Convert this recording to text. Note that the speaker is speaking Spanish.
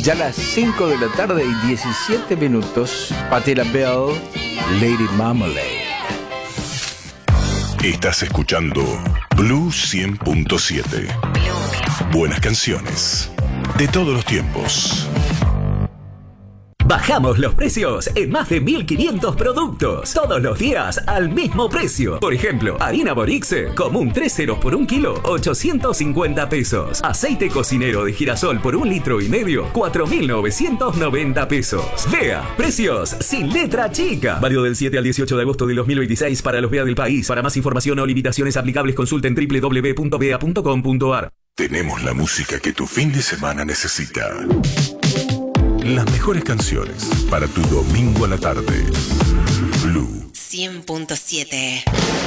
Ya a las 5 de la tarde y 17 minutos, Patti LaBelle, Lady Marmalade. Estás escuchando Blue 100.7. Buenas canciones de todos los tiempos. Bajamos los precios en más de 1.500 productos. Todos los días al mismo precio. Por ejemplo, harina Borixe, común 3 ceros por 1 kilo, 850 pesos. Aceite cocinero de girasol por 1,5 litros, 4.990 pesos. Vea, precios sin letra chica. Válido del 7 al 18 de agosto de 2026 para los VEA del país. Para más información o limitaciones aplicables consulten www.vea.com.ar. Tenemos la música que tu fin de semana necesita. Las mejores canciones para tu domingo a la tarde. Blue 100.7.